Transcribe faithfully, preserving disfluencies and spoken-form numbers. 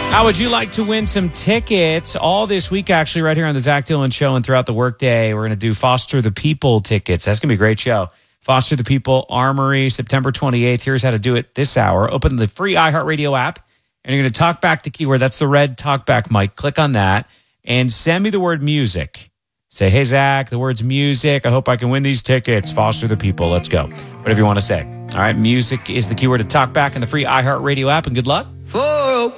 How would you like to win some tickets all this week, actually, right here on the Zach Dillon Show and throughout the workday? We're going to do Foster the People tickets. That's going to be a great show. Foster the People Armory, September twenty-eighth. Here's how to do it this hour. Open the free iHeartRadio app, and you're going to talk back the keyword. That's the red talkback mic. Click on that, and send me the word music. Say, hey, Zach, the word's music. I hope I can win these tickets. Foster the People. Let's go. Whatever you want to say. All right, music is the keyword to talk back in the free iHeartRadio app, and good luck. For